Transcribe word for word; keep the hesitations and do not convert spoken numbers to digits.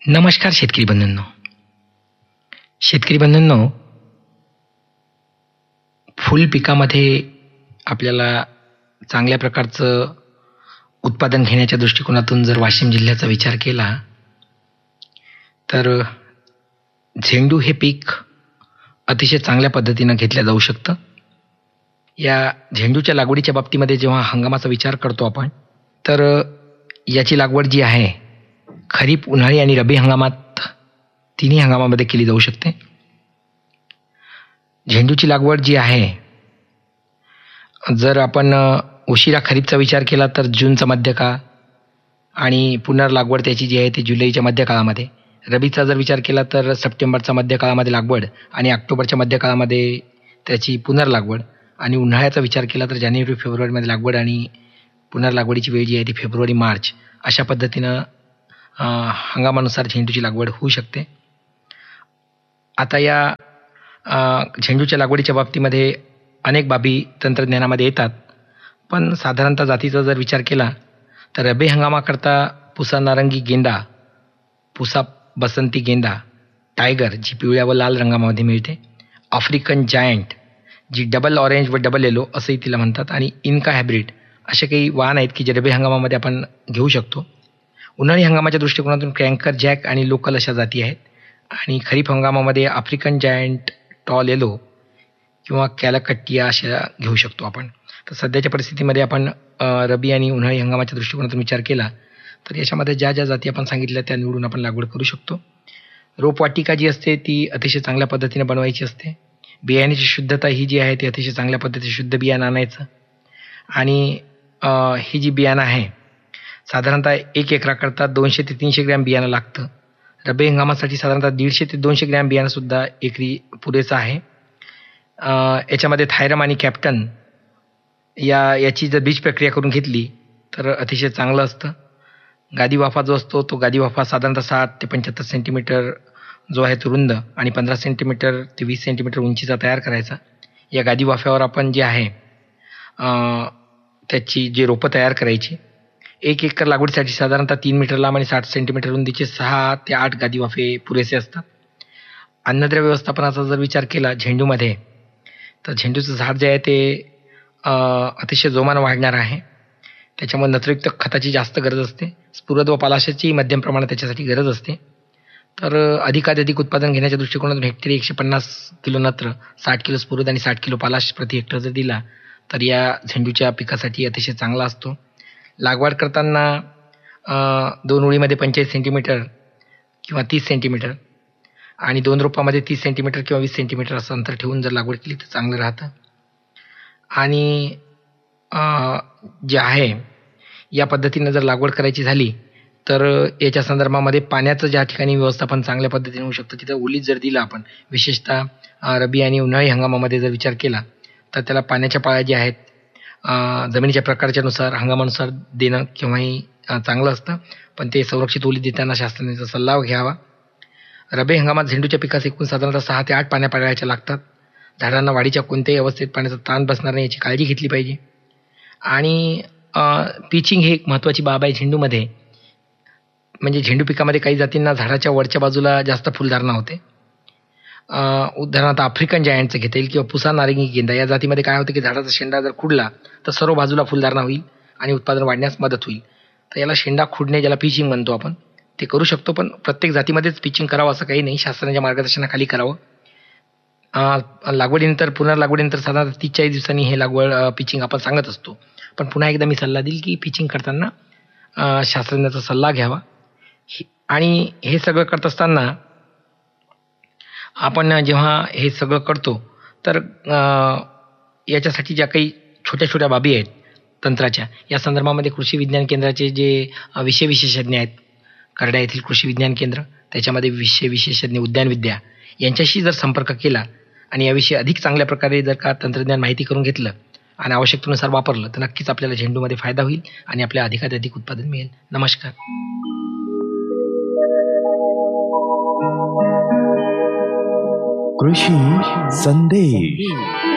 नमस्कार शेतकरी बंधूंनो. शेतकरी बंधूंनो, फुल पिकामध्ये आपल्याला चांगल्या प्रकारचं उत्पादन घेण्याच्या दृष्टिकोनातून जर वाशिम जिल्ह्याचा विचार केला तर झेंडू हे पीक अतिशय चांगल्या पद्धतीनं घेतलं जाऊ शकतं. या झेंडूच्या लागवडीच्या बाबतीमध्ये जेव्हा हंगामाचा विचार करतो आपण तर याची लागवड जी आहे खरीप, उन्हाळी आणि रब्बी हंगामात तिन्ही हंगामामध्ये केली जाऊ शकते. झेंडूची लागवड जी आहे, जर आपण उशिरा खरीपचा विचार केला तर जूनचा मध्यकाळ आणि पुनर्लागवड त्याची जी आहे ती जुलैच्या मध्यकाळामध्ये. रबीचा जर विचार केला तर सप्टेंबरच्या मध्यकाळामध्ये लागवड आणि ऑक्टोबरच्या मध्यकाळामध्ये त्याची पुनर्लागवड. आणि उन्हाळ्याचा विचार केला तर जानेवारी फेब्रुवारीमध्ये लागवड आणि पुनर्लागवडीची वेळ जी आहे ती फेब्रुवारी मार्च. अशा पद्धतीनं हंगामानुसार झेंडूची लागवड होऊ शकते. आता या झेंडूच्या लागवडीच्या बाबतीमध्ये अनेक बाबी तंत्रज्ञानामध्ये येतात, पण साधारणतः जातीचा जर विचार केला तर रब्बी हंगामाकरता पुसा नारंगी गेंदा, पुसा बसंती गेंदा, टायगर जी पिवळ्या व लाल रंगामध्ये मिळते, आफ्रिकन जायंट जी डबल ऑरेंज व डबल येलो असंही तिला म्हणतात, आणि इन्का हायब्रिड असे काही वाहन आहेत की जे रब्बी हंगामामध्ये आपण घेऊ शकतो. उन्हाळी हंगामाच्या दृष्टिकोनातून क्रँकर जॅक आणि लोकल अशा जाती आहेत. आणि खरीप हंगामामध्ये आफ्रिकन जायंट, टॉल येलो किंवा कॅलाकट्टिया अशा घेऊ शकतो आपण. तर सध्याच्या परिस्थितीमध्ये आपण रब्बी आणि उन्हाळी हंगामाच्या दृष्टिकोनातून विचार केला तर याच्यामध्ये ज्या ज्या जाती आपण सांगितल्या त्या निवडून आपण लागवड करू शकतो. रोपवाटिका जी असते ती अतिशय चांगल्या पद्धतीने बनवायची असते. बियाण्याची शुद्धता ही जी आहे ती अतिशय चांगल्या पद्धतीने शुद्ध बियाणं आणायचं. आणि ही जी बियाणं आहे साधारणतः एक एकराकरता दोनशे ते तीनशे ग्रॅम बियाणं लागतं. रब्बी हंगामासाठी साधारणतः दीडशे ते दोनशे ग्रॅम बियाणंसुद्धा एकरी पुरेसं आहे. याच्यामध्ये थायरम आणि कॅप्टन या याची जर बीज प्रक्रिया करून घेतली तर अतिशय चांगलं असतं. गादी वाफा जो असतो तो गादी वाफा साधारणतः साठ ते पंच्याहत्तर सेंटीमीटर जो आहे तो रुंद आणि पंधरा सेंटीमीटर ते वीस सेंटीमीटर उंचीचा तयार करायचा. या गादी वाफ्यावर आपण जे आहे त्याची जी रोपं तयार करायची. एक एकर लागवडीसाठी साधारणतः तीन मीटर लांब आणि साठ सेंटीमीटर रुंदीचे सहा ते आठ गादी वाफे पुरेसे असतात. अन्नद्रव्य व्यवस्थापनाचा जर विचार केला झेंडूमध्ये तर झेंडूचं झाड जे आहे ते अतिशय जोमानं वाढणार आहे. त्याच्यामुळे नत्रयुक्त खताची जास्त गरज असते. स्फुरद व पालाशाची मध्यम प्रमाणात त्याच्यासाठी गरज असते. तर अधिकाधिक उत्पादन घेण्याच्या दृष्टिकोनातून हेक्टरी एकशे पन्नास किलो नत्र, साठ किलो स्फुरद आणि साठ किलो पालाश प्रति हेक्टर जर दिला तर या झेंडूच्या पिकासाठी अतिशय चांगला असतो. लागवड करताना दोन ओळीमध्ये पंचेचाळीस सेंटीमीटर किंवा तीस सेंटीमीटर आणि दोन रोपामध्ये तीस सेंटीमीटर किंवा वीस सेंटीमीटर असं अंतर ठेवून जर लागवड केली तर चांगलं राहतं. आणि जे आहे या पद्धतीनं जर लागवड करायची झाली तर याच्या संदर्भामध्ये पाण्याचं ज्या ठिकाणी व्यवस्थापन चांगल्या पद्धतीने होऊ शकतं तिथं ओलीत जर दिलं आपण, विशेषतः रब्बी आणि उन्हाळी हंगामामध्ये जर विचार केला तर त्याला पाण्याच्या पाळ्या ज्या आहेत जमिनीच्या प्रकारच्यानुसार हंगामानुसार देणं केव्हाही चांगलं असतं, पण ते संरक्षित ओलीत देताना शास्त्रज्ञांचा सल्ला घ्यावा. रब्बी हंगामात झेंडूच्या पिकास एकूण साधारणतः सहा ते आठ पाण्या पाळायच्या लागतात. झाडांना वाढीच्या कोणत्याही अवस्थेत पाण्याचा ताण बसणार नाही याची काळजी घेतली पाहिजे. आणि पिचिंग ही एक महत्त्वाची बाब आहे झेंडूमध्ये. म्हणजे झेंडू पिकामध्ये काही जातींना झाडाच्या वरच्या बाजूला जास्त फुलधारणा होते. उदाहरणार्थ आफ्रिकन जायंटचं घेता येईल किंवा पुसा नारंगी गेंदा या जातीमध्ये काय होतं की झाडाचा शेंडा जर खुडला तर सर्व बाजूला फुलधारणा होईल आणि उत्पादन वाढण्यास मदत होईल. तर याला शेंडा खुडणे ज्याला पिचिंग म्हणतो आपण ते करू शकतो, पण प्रत्येक जातीमध्येच पिचिंग करावं असं काही नाही. शास्त्राच्या मार्गदर्शनाखाली करावं. लागवडीनंतर पुनर्लागवडीनंतर साधारणतः तीस चाळीस दिवसांनी हे लागवड पिचिंग आपण सांगत असतो. पण पुन्हा एकदा मी सल्ला देईल की पिचिंग करताना शास्त्रज्ञाचा सल्ला घ्यावा. आणि हे सगळं करत असताना आपण जेव्हा हे सगळं करतो तर याच्यासाठी ज्या काही छोट्या छोट्या बाबी आहेत तंत्राच्या या संदर्भामध्ये कृषी विज्ञान केंद्राचे जे विषय विशेषज्ञ आहेत, करड्या येथील कृषी विज्ञान केंद्र, त्याच्यामध्ये विषय विशेषज्ञ उद्यानविद्या यांच्याशी जर संपर्क केला आणि याविषयी अधिक चांगल्या प्रकारे जर का तंत्रज्ञान माहिती करून घेतलं आणि आवश्यकतेनुसार वापरलं तर नक्कीच आपल्याला झेंडूमध्ये फायदा होईल आणि आपल्या अधिकाधिक उत्पादन मिळेल. नमस्कार. कृषी संदेश.